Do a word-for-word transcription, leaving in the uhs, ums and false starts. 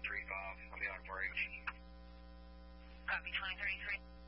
three five. I'll be on for you. Copy twenty thirty-three.